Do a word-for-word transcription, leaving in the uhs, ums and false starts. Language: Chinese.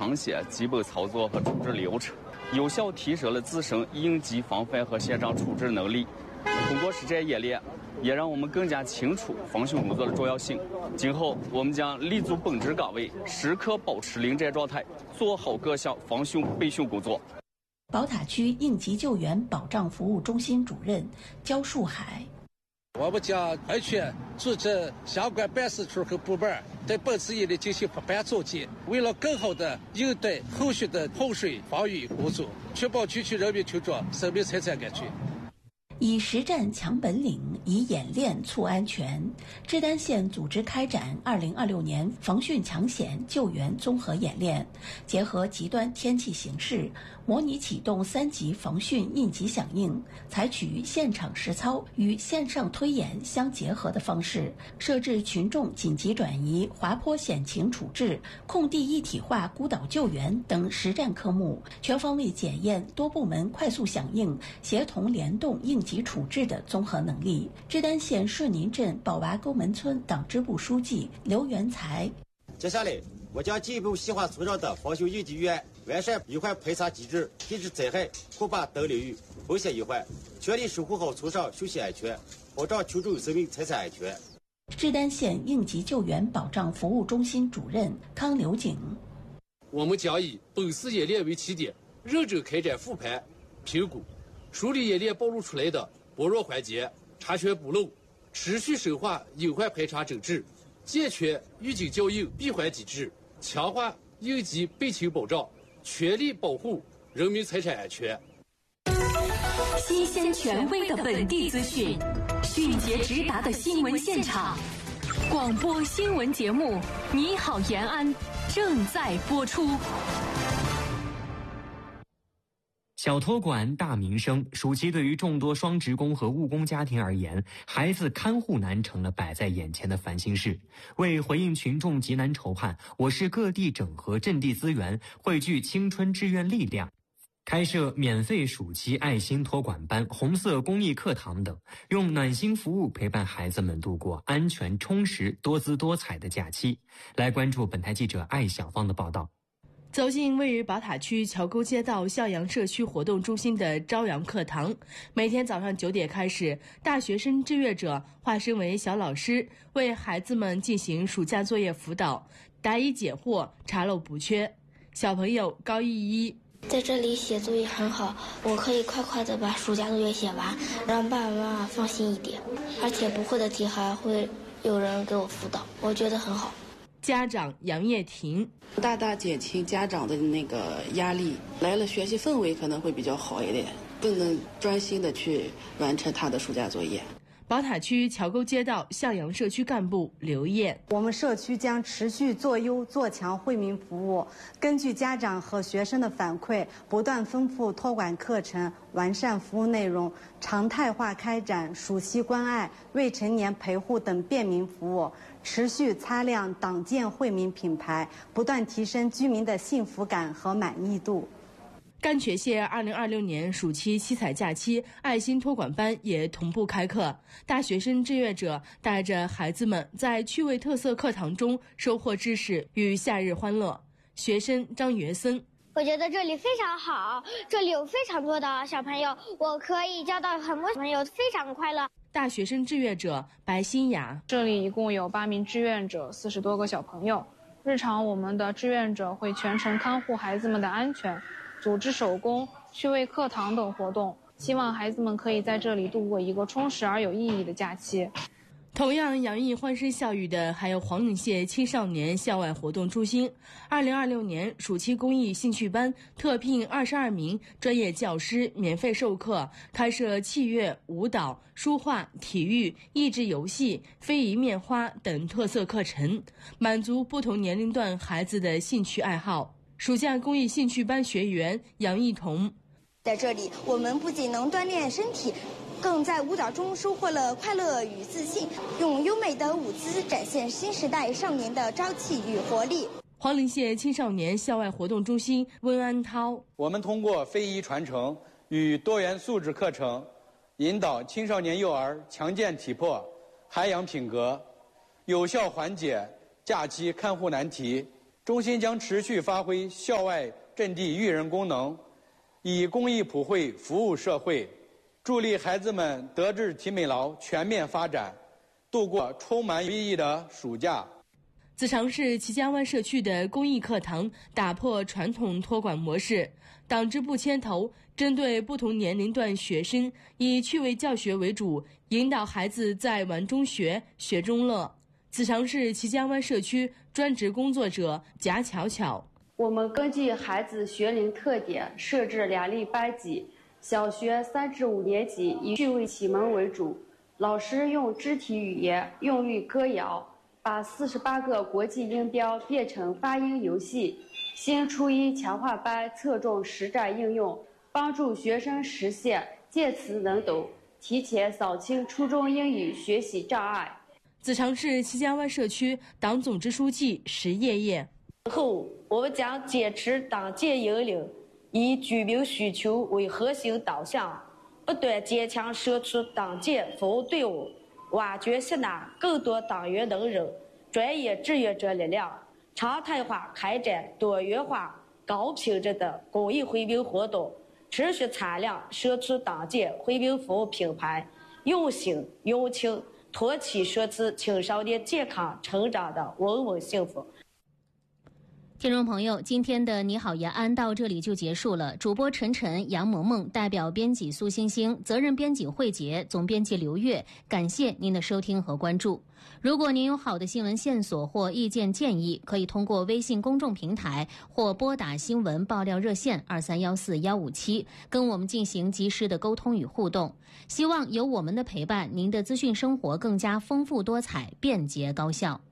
讲解基本操作和处置流程，有效提升了自身应急防范和现场处置能力。通过实战演练，也让我们更加清楚防汛工作的重要性。今后我们将立足本职岗位，时刻保持临战状态，做好各项防汛备汛工作。 宝塔区应急救援保障服务中心主任焦树海， 我们将派遣组织相关办事处和部门对本次演练进行复盘总结，为了更好地应对后续的洪水防御工作，确保区区人民群众生命财产安全。 以实战强本领，以演练促安全。志丹县组织开展二零二六年防汛抢险救援综合演练，结合极端天气形势，模拟启动三级防汛应急响应，采取现场实操与线上推演相结合的方式，设置群众紧急转移、滑坡险情处置、空地一体化孤岛救援等实战科目，全方位检验多部门快速响应、协同联动应急及处置的综合能力。志丹县顺宁镇宝娃沟门村党支部书记刘元才， 接下来我将进一步细化村上的防汛应急预案，完善隐患排查机制，抑制灾害、扩大等领域风险隐患，全力守护好村上休闲安全，保障群众生命财产安全。 志丹县应急救援保障服务中心主任康刘景， 我们将以本次演练为起点，认真开展复盘评估，梳理演练暴露出来的薄弱环节，查缺补漏，持续深化隐患排查整治，健全预警交应闭环机制，强化应急备情保障，全力保护人民财产安全。 新鲜权威的本地资讯，迅捷直达的新闻现场，广播新闻节目《你好延安》正在播出。 小托管大民生，暑期对于众多双职工和务工家庭而言，孩子看护难成了摆在眼前的烦心事。为回应群众急难愁盼，我市各地整合阵地资源，汇聚青春志愿力量，开设免费暑期爱心托管班、红色公益课堂等，用暖心服务陪伴孩子们度过安全、充实、多姿多彩的假期。来关注本台记者艾小芳的报道。 走进位于宝塔区桥沟街道向阳社区活动中心的朝阳课堂，每天早上九点开始，大学生志愿者化身为小老师，为孩子们进行暑假作业辅导，答疑解惑，查漏补缺。小朋友高一一， 在这里写作业很好，我可以快快地把暑假作业写完，让爸爸妈妈放心一点，而且不会的题还会有人给我辅导，我觉得很好。 家长杨叶婷， 大大减轻家长的那个压力，来了学习氛围可能会比较好一点，更能专心的去完成他的暑假作业。 宝塔区桥沟街道向阳社区干部刘燕， 我们社区将持续做优做强惠民服务，根据家长和学生的反馈，不断丰富托管课程，完善服务内容，常态化开展暑期关爱、未成年陪护等便民服务，持续擦亮党建惠民品牌，不断提升居民的幸福感和满意度。 甘泉县二零二六年暑期七彩假期爱心托管班也同步开课，大学生志愿者带着孩子们在趣味特色课堂中收获知识与夏日欢乐。学生张元森， 我觉得这里非常好，这里有非常多的小朋友，我可以交到很多小朋友，非常快乐。 大学生志愿者白新雅， 这里一共有八名志愿者，四十多个小朋友。日常我们的志愿者会全程看护孩子们的安全，组织手工、趣味课堂等活动，希望孩子们可以在这里度过一个充实而有意义的假期。 同样洋溢欢声笑语的还有黄岭县青少年校外活动中心。二零二六年暑期公益兴趣班特聘二十二名专业教师免费授课，开设器乐、舞蹈、书画、体育、益智游戏、非遗面花等特色课程，满足不同年龄段孩子的兴趣爱好。暑假公益兴趣班学员杨艺彤， 在这里我们不仅能锻炼身体，更在舞蹈中收获了快乐与自信，用优美的舞姿展现新时代少年的朝气与活力。 黄陵县青少年校外活动中心温安涛， 我们通过非遗传承与多元素质课程，引导青少年幼儿强健体魄、涵养品格，有效缓解假期看护难题， 中心将持续发挥校外阵地育人功能，以公益普惠服务社会，助力孩子们德智体美劳全面发展，度过充满意义的暑假。 子长市齐家湾社区的公益课堂打破传统托管模式，党支部牵头，针对不同年龄段学生，以趣味教学为主，引导孩子在玩中学，学中乐。子长市齐家湾社区专职工作者贾巧巧， 我们根据孩子学龄特点设置两类班级，小学三至五年级以趣味启蒙为主，老师用肢体语言、用韵歌谣，把四十八个国际音标变成发音游戏。新初一强化班侧重实战应用，帮助学生实现见词能懂，提前扫清初中英语学习障碍。 子长市齐家湾社区党总支书记石叶叶， 后我们将坚持党建引领，以居民需求为核心导向，不断坚强社区党建服务队伍，挖掘吸纳更多党员能人、专业志愿者力量，常态化开展多元化、高品质的公益惠民活动，持续擦亮社区党建惠民服务品牌，用心用情，托起社区青少年健康成长的稳稳幸福。 听众朋友，今天的你好延安到这里就结束了。主播陈晨、杨萌萌，代表编辑苏星星，责任编辑慧杰，总编辑刘月，感谢您的收听和关注。如果您有好的新闻线索或意见建议，可以通过微信公众平台或拨打新闻爆料热线二三幺四幺五七，跟我们进行及时的沟通与互动。希望有我们的陪伴，您的资讯生活更加丰富多彩、便捷高效。